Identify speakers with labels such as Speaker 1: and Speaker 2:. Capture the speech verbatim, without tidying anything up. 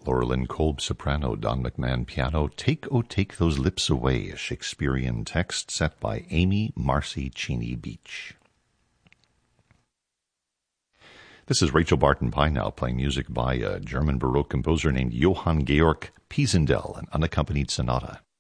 Speaker 1: Laura Lynn Kolb, soprano, Don McMahon, piano. Take, Oh, Take Those Lips Away, a Shakespearean text set by Amy Marcy Cheney Beach. This is Rachel Barton Pye now, playing music by a German Baroque composer named Johann Georg Pisendel, an unaccompanied sonata.